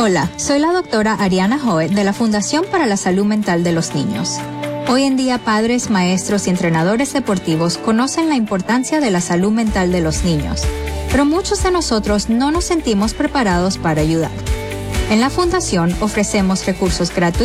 Hola, soy la doctora Ariana Joe de la Fundación para la Salud Mental de los Niños. Hoy en día, padres, maestros y entrenadores deportivos conocen la importancia de la salud mental de los niños, pero muchos de nosotros no nos sentimos preparados para ayudar. En la Fundación ofrecemos recursos gratuitos